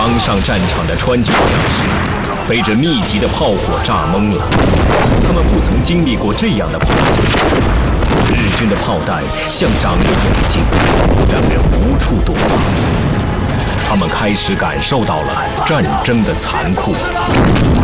刚上战场的川军将士被这密集的炮火炸懵了，他们不曾经历过这样的炮击。日军的炮弹像长了眼睛，让人无处躲藏。他们开始感受到了战争的残酷。